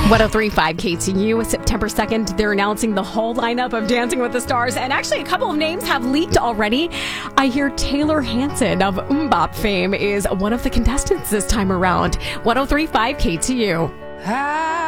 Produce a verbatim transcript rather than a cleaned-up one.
one oh three point five K T U, September second, they're announcing the whole lineup of Dancing with the Stars, and actually a couple of names have leaked already. I hear Taylor Hanson of MMMBop fame is one of the contestants this time around. one oh three point five K T U.